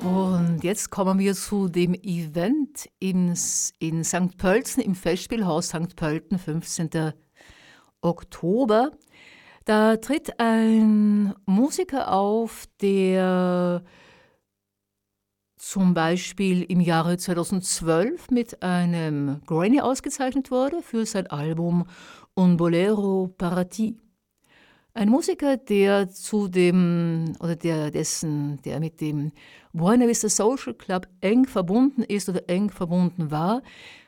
Und jetzt kommen wir zu dem Event in St. Pölten, im Festspielhaus St. Pölten, 15. Oktober. Da tritt ein Musiker auf, der zum Beispiel im Jahre 2012 mit einem Grammy ausgezeichnet wurde für sein Album Un Bolero Parati. Ein Musiker, der mit dem Buena Vista Social Club eng verbunden ist oder eng verbunden war.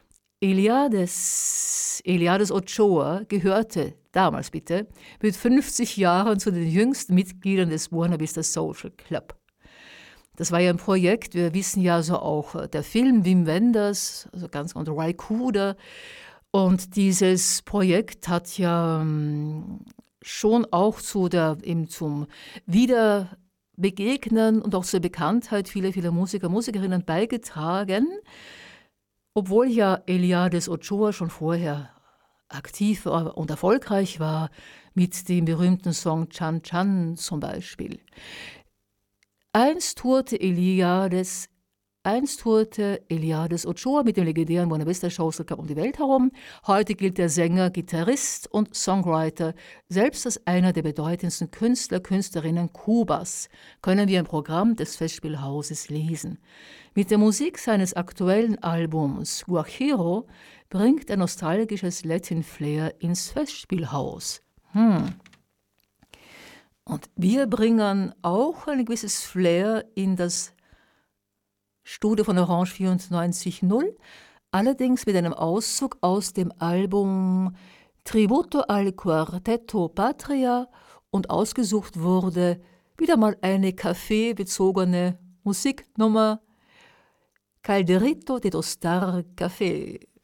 Eliades Ochoa gehörte damals mit 50 Jahren zu den jüngsten Mitgliedern des Buena Vista Social Club. Das war ja ein Projekt, wir wissen ja so auch der Film Wim Wenders, also ganz und Ray Cooder. Und dieses Projekt hat ja schon auch zum Wiederbegegnen und auch zur Bekanntheit vieler Musiker, Musikerinnen beigetragen, obwohl ja Eliades Ochoa schon vorher aktiv und erfolgreich war mit dem berühmten Song Chan Chan zum Beispiel. Einst tourte Eliades Ochoa mit dem legendären Buena Vista Social Club um die Welt herum. Heute gilt der Sänger, Gitarrist und Songwriter selbst als einer der bedeutendsten Künstlerinnen Kubas, können wir im Programm des Festspielhauses lesen. Mit der Musik seines aktuellen Albums Guajiro bringt er nostalgisches Latin-Flair ins Festspielhaus. Und wir bringen auch ein gewisses Flair in das Studio von Orange 94.0, allerdings mit einem Auszug aus dem Album Tributo al Quartetto Patria, und ausgesucht wurde wieder mal eine Café-bezogene Musiknummer, Calderito de Tostar Café.